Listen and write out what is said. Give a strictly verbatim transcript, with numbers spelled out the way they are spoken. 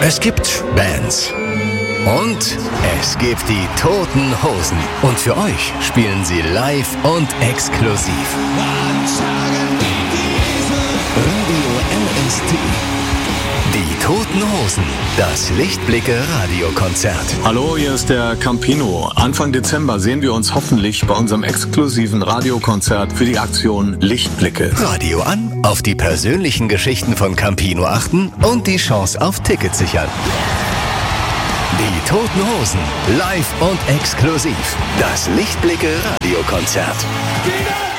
Es gibt Bands. Und es gibt die Toten Hosen. Und für euch spielen sie live und exklusiv. Radio L S T. Die Toten Hosen. Das Lichtblicke-Radiokonzert. Hallo, hier ist der Campino. Anfang Dezember sehen wir uns hoffentlich bei unserem exklusiven Radiokonzert für die Aktion Lichtblicke. Radio an, auf die persönlichen Geschichten von Campino achten und die Chance auf Tickets sichern. Die Toten Hosen, live und exklusiv. Das Lichtblicke-Radiokonzert.